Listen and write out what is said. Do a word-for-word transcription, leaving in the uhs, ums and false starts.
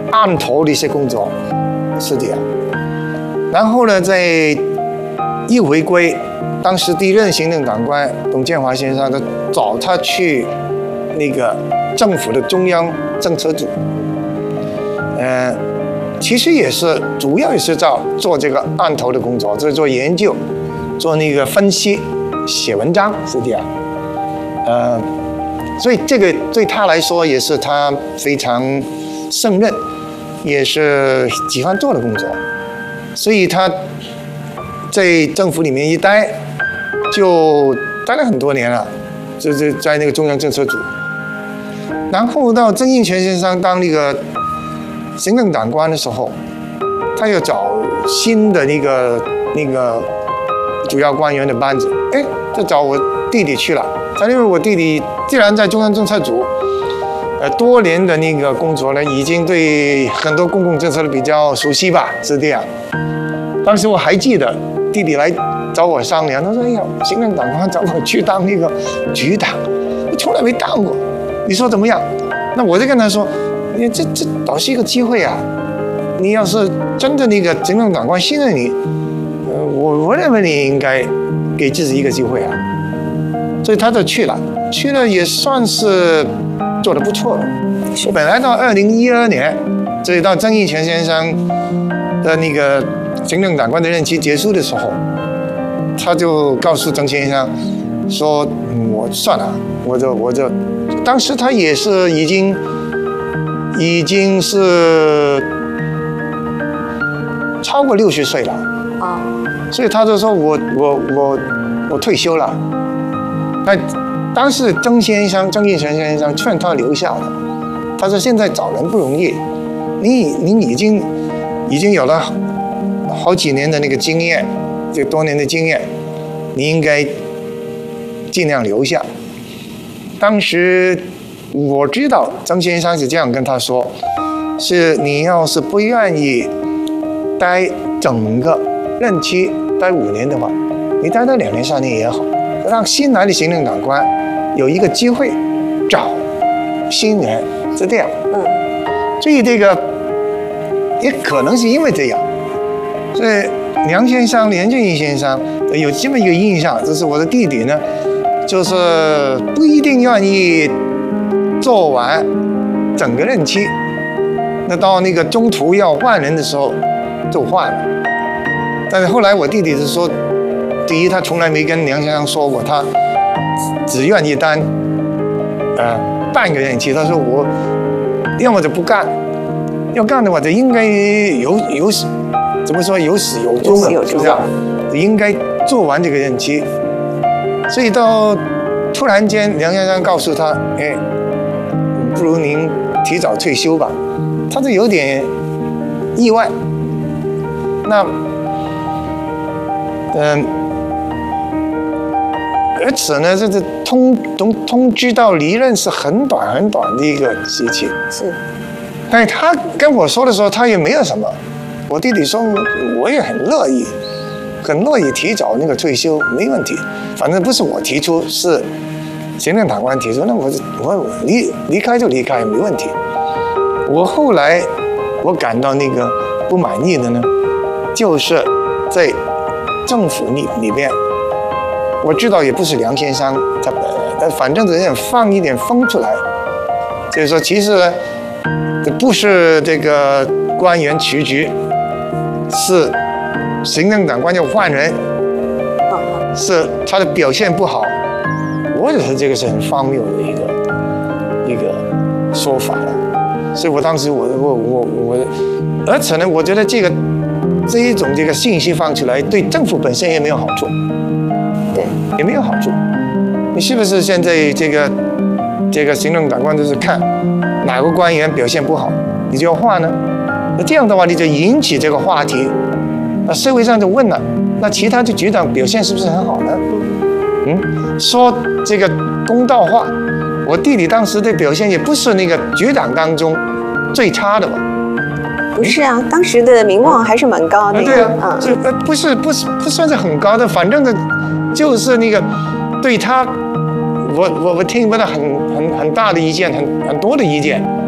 案头的一些工作，是这样。然后呢，在一回归，当时第一任行政长官董建华先生，他找他去那个政府的中央政策组，呃，其实也是主要也是在做这个案头的工作，就是做研究，做那个分析，写文章是这样，呃，所以这个对他来说也是他非常胜任，也是喜欢做的工作，所以他在政府里面一待，就待了很多年了，就是在那个中央政策组。然后到曾荫权先生当那个行政长官的时候，他又找新的那个那个主要官员的班子，哎，就找我弟弟去了。他因为我弟弟既然在中央政策组，呃，多年的那个工作呢，已经对很多公共政策比较熟悉吧，是这样。当时我还记得弟弟来找我商量，他说：“哎呀，行政长官找我去当那个局长，我从来没当过。”你说怎么样？那我就跟他说，你这这倒是一个机会啊！你要是真的那个行政长官信任你，呃，我我认为你应该给自己一个机会啊。所以他就去了，去了也算是做得不错了。本来到二零一二年，所以到曾荫权先生的那个行政长官的任期结束的时候，他就告诉曾先生说：“嗯、我算了，我就我就。”当时他也是已经已经是超过六十岁了啊，所以他就说我我我我退休了。那当时曾先生曾荫权先生劝他留下的，他说现在找人不容易，你你已经已经有了好几年的那个经验，这多年的经验，你应该尽量留下。当时我知道曾先生是这样跟他说，是你要是不愿意待整个任期待五年的话，你待到两年三年也好，让新来的行政长官有一个机会找新人，是这样。嗯，所以这个也可能是因为这样，所以梁先生、梁振英先生有这么一个印象，就是我的弟弟呢，就是不一定愿意做完整个任期，那到那个中途要换人的时候就换了。但是后来我弟弟是说，第一他从来没跟梁先生说过他只愿意当呃半个任期，他说我要么就不干，要干的话就应该有有怎么说有始有终的，是不是？应该做完这个任期。所以到突然间，梁先生告诉他：“哎，不如您提早退休吧。”他是有点意外。那，嗯，而且呢，这这通通通知到离任是很短很短的一个时期。是。但是他跟我说的时候，他也没有什么。我弟弟说，我也很乐意。很乐意提早那个退休，没问题。反正不是我提出，是行政长官提出。那我我离离开就离开，没问题。我后来我感到那个不满意的呢，就是在政府里里边，我知道也不是梁先生他本人，但反正有点放一点风出来，就是说其实呢，这不是这个官员辞职，是。行政长官要换人，是他的表现不好，我觉得这个是很荒谬的一个一个说法了。所以我当时我我我我，而且呢，我觉得这个这一种这个信息放出来，对政府本身也没有好处，对，也没有好处。你是不是现在这个这个行政长官就是看哪个官员表现不好，你就要换呢？那这样的话，你就引起这个话题。那社会上就问了，那其他的局长表现是不是很好呢？嗯，说这个公道话，我弟弟当时的表现也不是那个局长当中最差的吧？ 不是啊，当时的名望还是蛮高的。 啊对啊，这、嗯、不是不是不算是很高的，反正的，就是那个对他，我我我听不到很很很大的意见，很很多的意见。